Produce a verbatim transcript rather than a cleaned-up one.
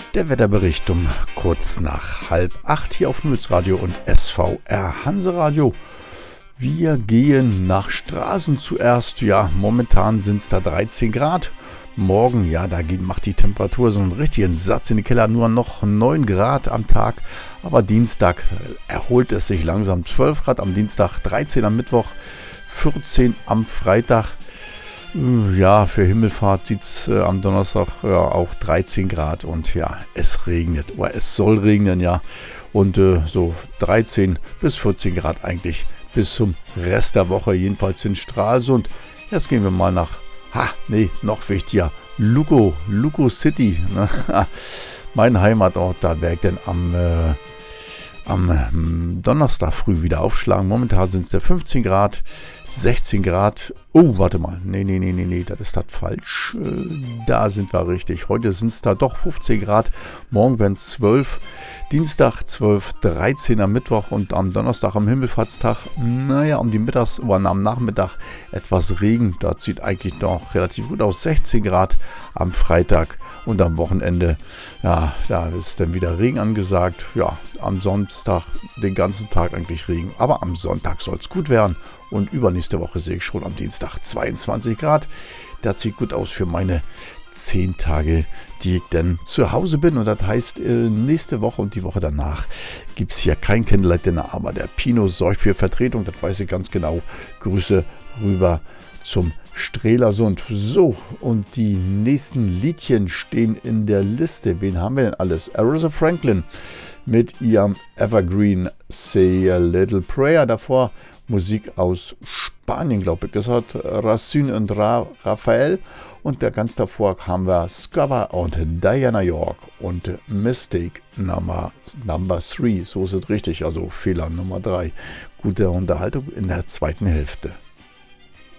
Der Wetterbericht um kurz nach halb acht hier auf Nutzradio und S V R Hanseradio. Wir gehen nach Straßen zuerst. Ja, momentan sind es da dreizehn Grad. Morgen, ja, da geht, macht die Temperatur so einen richtigen Satz in die Keller. Nur noch neun Grad am Tag. Aber Dienstag erholt es sich langsam. zwölf Grad am Dienstag, dreizehn am Mittwoch, vierzehn am Freitag. Ja, für Himmelfahrt sieht es äh, am Donnerstag ja, auch dreizehn Grad und ja, es regnet, oder es soll regnen, ja. Und äh, so dreizehn bis vierzehn Grad eigentlich bis zum Rest der Woche, jedenfalls in Stralsund. Jetzt gehen wir mal nach, ha, nee, noch wichtiger, Lugo, Lugo City, ne? Mein Heimatort, da werde ich denn am... Äh, am Donnerstag früh wieder aufschlagen. Momentan sind es der fünfzehn Grad, sechzehn Grad. Oh, warte mal. Nee, nee, nee, nee, nee, das ist das falsch. Da sind wir richtig. Heute sind es da doch fünfzehn Grad. Morgen werden es zwölf. Dienstag zwölf, dreizehn am Mittwoch und am Donnerstag am Himmelfahrtstag. Naja, um die Mittags- oder am Nachmittag etwas Regen. Das sieht eigentlich noch relativ gut aus. sechzehn Grad am Freitag. Und am Wochenende, ja, da ist dann wieder Regen angesagt. Ja, am Samstag den ganzen Tag eigentlich Regen. Aber am Sonntag soll es gut werden. Und übernächste Woche sehe ich schon am Dienstag zweiundzwanzig Grad. Das sieht gut aus für meine zehn Tage, die ich dann zu Hause bin. Und das heißt, nächste Woche und die Woche danach gibt es hier kein Candlelight Dinner. Aber der Pino sorgt für Vertretung, das weiß ich ganz genau. Grüße rüber zum Strelasund. So, und die nächsten Liedchen stehen in der Liste. Wen haben wir denn alles? Aretha Franklin mit ihrem Evergreen Say a Little Prayer. Davor Musik aus Spanien, glaube ich. Das hat Racine und Ra- Raphael. Und der ganz davor haben wir Scava und Diana York und Mistake Number drei. So ist es richtig, also Fehler Nummer drei. Gute Unterhaltung in der zweiten Hälfte.